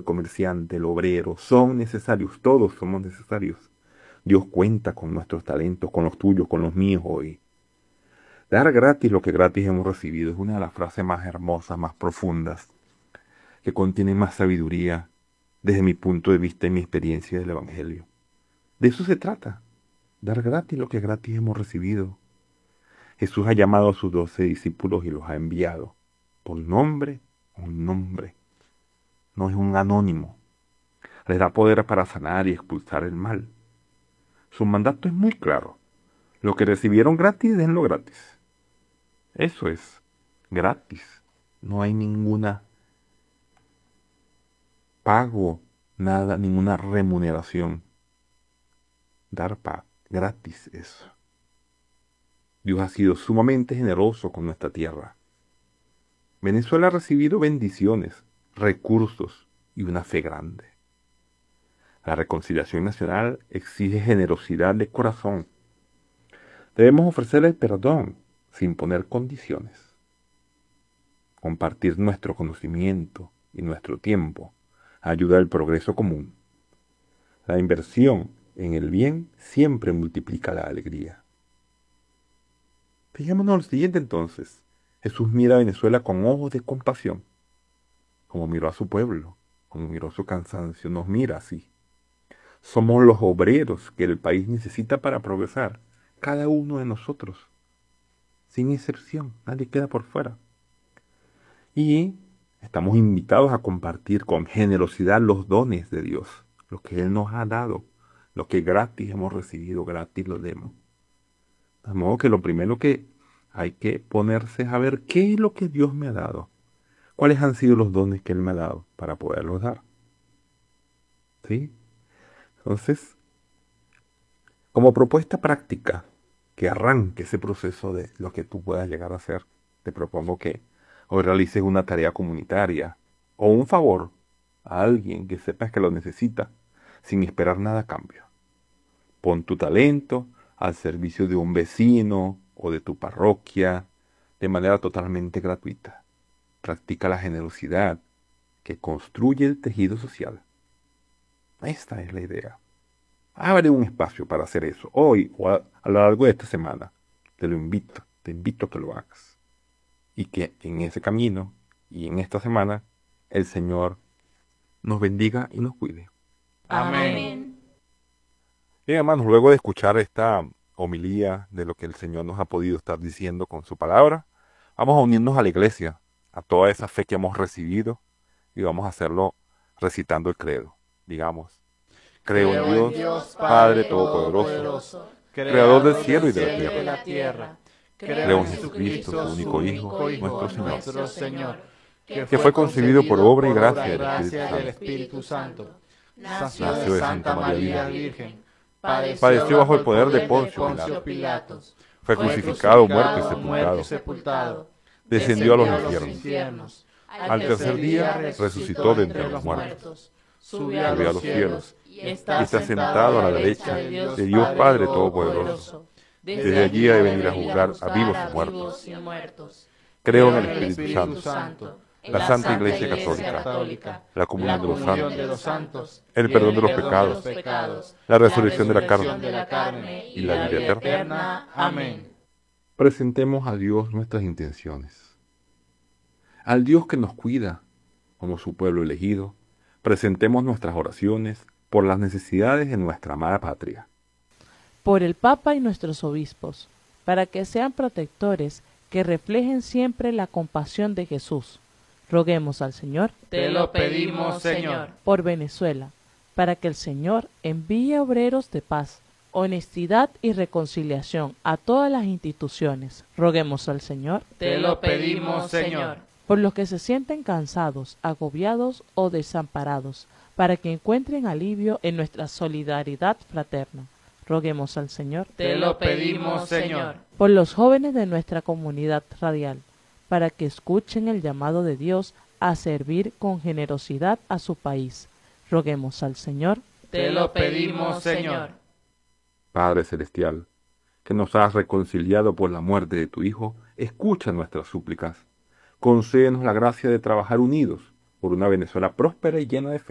el comerciante, el obrero, son necesarios, todos somos necesarios. Dios cuenta con nuestros talentos, con los tuyos, con los míos hoy. Dar gratis lo que gratis hemos recibido es una de las frases más hermosas, más profundas, que contienen más sabiduría desde mi punto de vista y mi experiencia del Evangelio. De eso se trata, dar gratis lo que gratis hemos recibido. Jesús ha llamado a sus 12 discípulos y los ha enviado por nombre, un nombre. No es un anónimo. Les da poder para sanar y expulsar el mal. Su mandato es muy claro. Lo que recibieron gratis, denlo gratis. Eso es gratis. No hay ninguna pago, nada, ninguna remuneración. Dar paz, gratis eso. Dios ha sido sumamente generoso con nuestra tierra. Venezuela ha recibido bendiciones, recursos y una fe grande. La reconciliación nacional exige generosidad de corazón. Debemos ofrecer el perdón sin poner condiciones. Compartir nuestro conocimiento y nuestro tiempo ayuda al progreso común. La inversión en el bien siempre multiplica la alegría. Fijémonos lo siguiente entonces. Jesús mira a Venezuela con ojos de compasión, como miró a su pueblo, como miró su cansancio, nos mira así. Somos los obreros que el país necesita para progresar, cada uno de nosotros, sin excepción, nadie queda por fuera. Y estamos invitados a compartir con generosidad los dones de Dios, lo que Él nos ha dado, lo que gratis hemos recibido, gratis lo demos. De modo que lo primero que hay que ponerse es a ver qué es lo que Dios me ha dado, cuáles han sido los dones que Él me ha dado para poderlos dar. ¿Sí? Entonces, como propuesta práctica que arranque ese proceso de lo que tú puedas llegar a hacer, te propongo que hoy realices una tarea comunitaria o un favor a alguien que sepas que lo necesita sin esperar nada a cambio. Pon tu talento al servicio de un vecino o de tu parroquia de manera totalmente gratuita. Practica la generosidad que construye el tejido social. Esta es la idea. Abre un espacio para hacer eso, hoy o a lo largo de esta semana. Te invito a que lo hagas. Y que en ese camino y en esta semana el Señor nos bendiga y nos cuide. Amén. Bien, hermanos, luego de escuchar esta homilía de lo que el Señor nos ha podido estar diciendo con su palabra, vamos a unirnos a la iglesia, a toda esa fe que hemos recibido, y vamos a hacerlo recitando el credo. Digamos, creo en Dios, Padre Todopoderoso, Creador del cielo y de la tierra. Creo en Jesucristo, su único Hijo, nuestro Señor, que fue concebido por obra y gracia del Espíritu Santo. Nació de Santa María Virgen. Padeció bajo el poder de Poncio Pilatos. Fue crucificado, muerto y sepultado. Descendió a los infiernos. Al tercer día resucitó de entre los muertos. Subió a los cielos y está sentado a la derecha de Dios Padre Todopoderoso. Desde allí ha de venir a juzgar a vivos y muertos. Creo en el Espíritu Santo, la Santa Iglesia Católica, la comunión de los santos, el perdón de los pecados, la resurrección de la carne y la vida eterna. Amén. Presentemos a Dios nuestras intenciones. Al Dios que nos cuida como su pueblo elegido, presentemos nuestras oraciones por las necesidades de nuestra amada patria. Por el Papa y nuestros obispos, para que sean protectores que reflejen siempre la compasión de Jesús. Roguemos al Señor. Te lo pedimos, Señor. Por Venezuela, para que el Señor envíe obreros de paz, honestidad y reconciliación a todas las instituciones. Roguemos al Señor. Te lo pedimos, Señor. Por los que se sienten cansados, agobiados o desamparados, para que encuentren alivio en nuestra solidaridad fraterna. Roguemos al Señor. Te lo pedimos, Señor. Por los jóvenes de nuestra comunidad radial, para que escuchen el llamado de Dios a servir con generosidad a su país. Roguemos al Señor. Te lo pedimos, Señor. Padre Celestial, que nos has reconciliado por la muerte de tu Hijo, escucha nuestras súplicas. Concédenos la gracia de trabajar unidos por una Venezuela próspera y llena de fe.